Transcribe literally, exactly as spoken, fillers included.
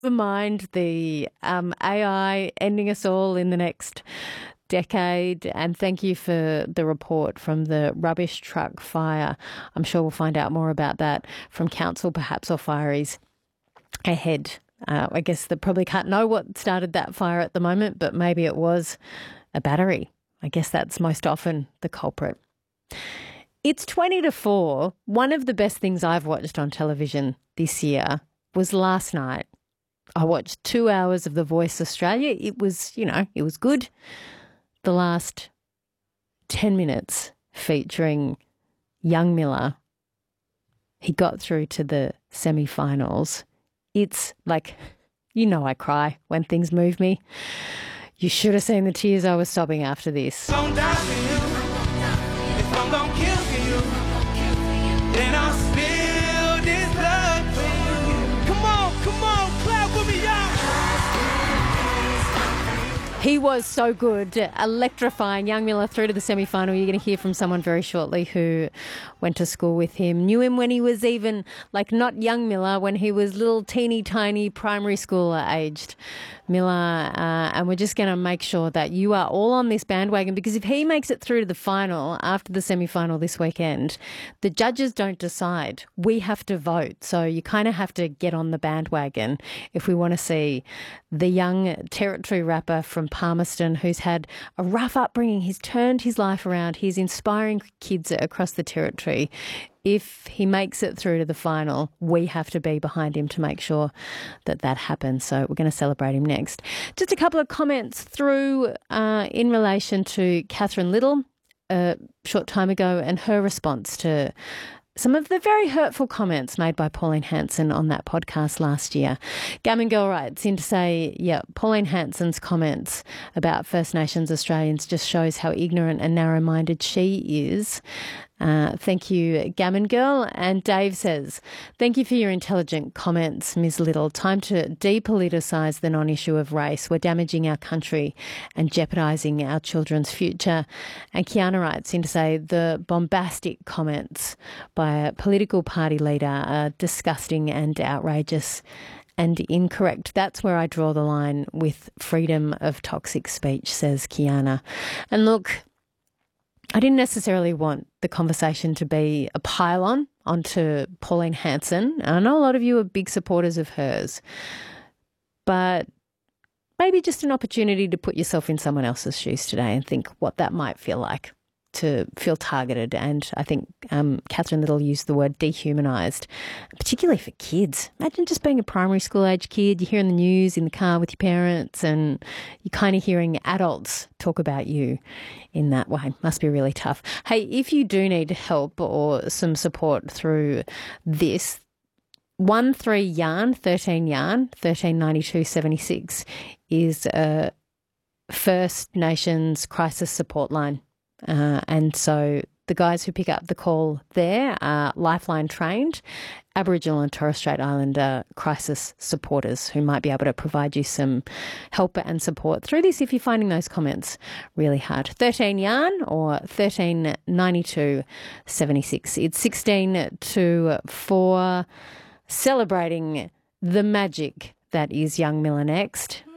Never mind the um, A I ending us all in the next decade. And thank you for the report from the rubbish truck fire. I'm sure we'll find out more about that from council, perhaps, or fireys ahead. Uh, I guess they probably can't know what started that fire at the moment, but maybe it was a battery. I guess that's most often the culprit. It's twenty to four. One of the best things I've watched on television this year was last night. I watched two hours of The Voice Australia. It was, you know, it was good. The last ten minutes featuring young Miller. He got through to the semi-finals. It's like, you know I cry when things move me. You should have seen the tears I was sobbing after this. Don't die for you. If I'm gonna kill for you, then I'll spill this blood for you. Come on, come on, clap with me, y'all. He was so good, electrifying. Young Miller through to the semi-final. You're going to hear from someone very shortly who went to school with him, knew him when he was even, like, not young Miller, when he was little teeny tiny primary schooler aged Miller. Uh, and we're just going to make sure that you are all on this bandwagon, because if he makes it through to the final after the semi-final this weekend, the judges don't decide. We have to vote. So you kind of have to get on the bandwagon if we want to see the young Territory rapper from Palmerston, who's had a rough upbringing. He's turned his life around. He's inspiring kids across the Territory. If he makes it through to the final, we have to be behind him to make sure that that happens. So we're going to celebrate him next. Just a couple of comments through uh, in relation to Catherine Little a short time ago and her response to some of the very hurtful comments made by Pauline Hanson on that podcast last year. Gammon Girl writes in to say, yeah, Pauline Hanson's comments about First Nations Australians just shows how ignorant and narrow-minded she is. Uh, thank you, Gammon Girl. And Dave says, thank you for your intelligent comments, Miz Little. Time to depoliticise the non-issue of race. We're damaging our country and jeopardising our children's future. And Kiana writes in to say the bombastic comments by a political party leader are disgusting and outrageous and incorrect. That's where I draw the line with freedom of toxic speech, says Kiana. And look, I didn't necessarily want the conversation to be a pile-on onto Pauline Hanson. And I know a lot of you are big supporters of hers, but maybe just an opportunity to put yourself in someone else's shoes today and think what that might feel like to feel targeted. And I think um, Catherine Little used the word dehumanised, particularly for kids. Imagine just being a primary school age kid. You hear in the news in the car with your parents and you're kind of hearing adults talk about you in that way. Must be really tough. Hey, if you do need help or some support through this, one three yarn, thirteen yarn, thirteen ninety-two seventy-six is a First Nations crisis support line. Uh, and so the guys who pick up the call there are Lifeline trained Aboriginal and Torres Strait Islander crisis supporters who might be able to provide you some help and support through this if you're finding those comments really hard. thirteen yarn or thirteen ninety-two seventy-six. It's sixteen to four, celebrating the magic that is Young Miller next.